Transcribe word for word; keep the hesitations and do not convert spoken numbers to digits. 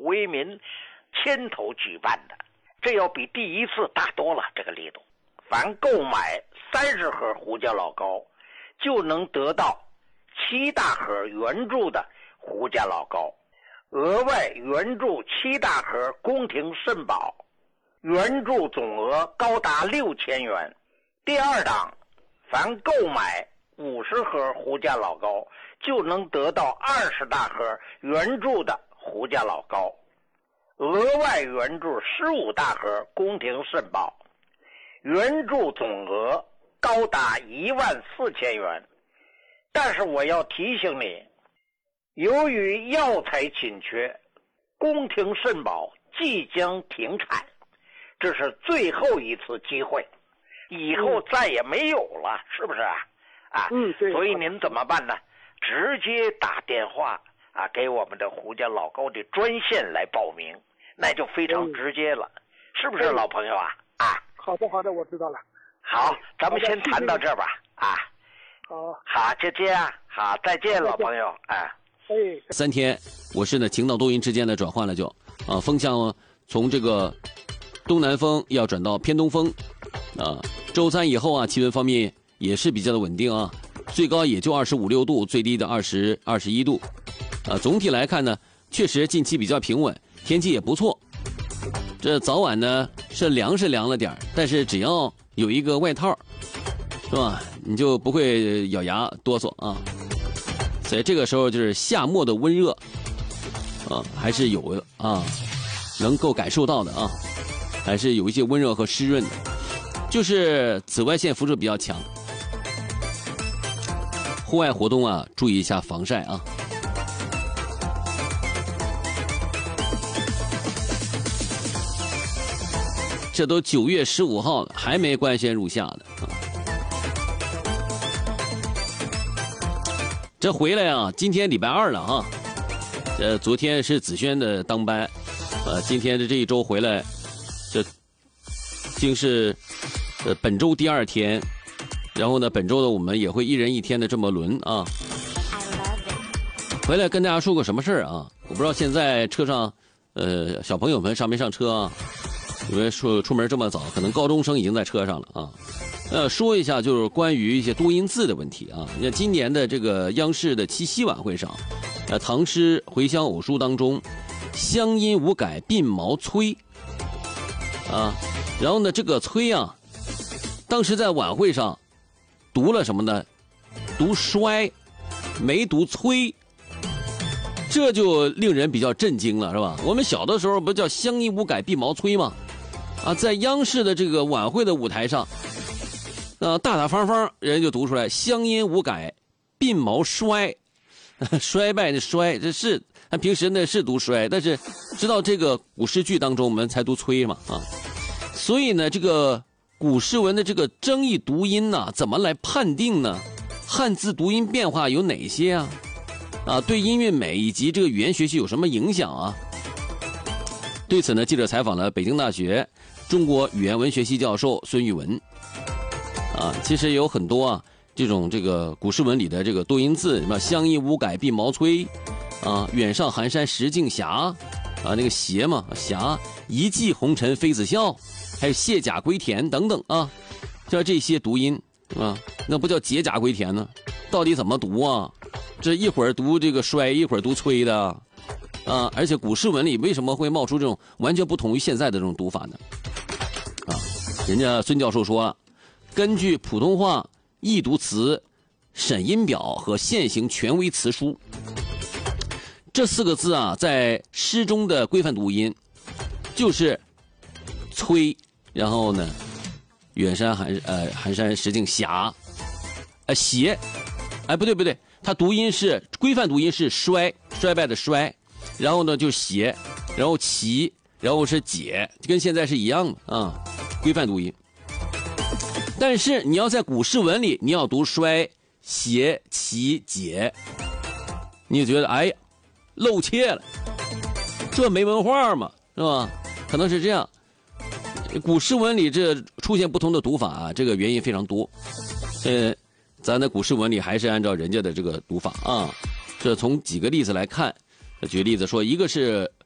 为民牵头举办的，这要比第一次大多了。这个力度，凡购买三十盒胡家老高，就能得到七大盒原著的胡家老高，额外援助七大盒宫廷肾宝，援助总额高达六千元。第二档，凡购买五十盒胡家老高，就能得到二十大盒原著的胡家老高，额外援助十五大盒宫廷肾宝，援助总额高达一万四千元。但是我要提醒你，由于药材紧缺，宫廷肾宝即将停产，这是最后一次机会，以后再也没有了，是不是啊？啊， 嗯，对。 所以您怎么办呢？直接打电话啊，给我们的胡家老高的专线来报名，那就非常直接了，嗯、是不是老朋友啊？啊， 好的，好的，我知道了。 好，咱们先谈到这儿吧。啊， 好， 好，就这样，好，再见，老朋友，哎。 哎， 三天，我是呢晴到多云之间呢转换了就，啊，风向从这个东南风要转到偏东风，啊，周三以后啊，气温方面也是比较的稳定啊，最高也就二十五六度，最低的二十二十一度，啊，总体来看呢，确实近期比较平稳，天气也不错。这早晚呢是凉是凉了点，但是只要有一个外套，是吧？你就不会咬牙哆嗦啊。所以这个时候就是夏末的温热，啊，还是有的啊，能够感受到的啊，还是有一些温热和湿润的，就是紫外线辐射比较强。户外活动啊，注意一下防晒啊。这都九月十五号了，还没官宣入夏呢啊。这回来啊，今天礼拜二了哈。这昨天是子轩的当班，呃，今天的这一周回来，这竟是呃本周第二天。然后呢，本周的我们也会一人一天的这么轮啊。回来跟大家说个什么事儿啊？我不知道现在车上，呃，小朋友们上没上车啊？因为说出门这么早，可能高中生已经在车上了啊。呃，说一下就是关于一些多音字的问题啊。你看今年的这个央视的七夕晚会上，呃，唐诗回乡偶书当中，乡音无改鬓毛衰啊。然后呢，这个衰啊，当时在晚会上读了什么呢？读衰，没读催。这就令人比较震惊了，是吧？我们小的时候不叫乡音无改鬓毛衰吗？啊，在央视的这个晚会的舞台上，啊，大大方方人就读出来乡音无改鬓毛衰，衰败的衰，这是他平时呢是读衰，但是知道这个古诗句当中我们才读催嘛啊，所以呢这个古诗文的这个争议读音呢、啊，怎么来判定呢？汉字读音变化有哪些啊？啊，对音韵美以及这个语言学习有什么影响啊？对此呢，记者采访了北京大学中国语言文学系教授孙玉文。啊，其实有很多啊，这种这个古诗文里的这个多音字，什么乡音无改鬓毛衰，啊，远上寒山石径斜，啊，那个斜嘛斜，一骑红尘妃子笑，还有卸甲归田等等啊，像这些读音啊，那不叫解甲归田呢？到底怎么读啊？这一会儿读这个衰，一会儿读催的，啊，而且古诗文里为什么会冒出这种完全不同于现在的这种读法呢？啊，人家孙教授说了。根据普通话易读词审音表和现行权威词书，这四个字啊，在诗中的规范读音就是催，然后呢，远山寒呃寒山石径斜，呃斜，哎不对不对，它读音是规范读音是衰，衰败的衰，然后呢就斜，然后齐，然后是解，跟现在是一样的啊，规范读音。但是你要在古诗文里，你要读衰、斜、齐、解，你就觉得哎呀，露怯了，这没文化嘛，是吧？可能是这样。古诗文里这出现不同的读法啊，这个原因非常多。呃，咱的古诗文里还是按照人家的这个读法啊。这从几个例子来看，举例子说，一个是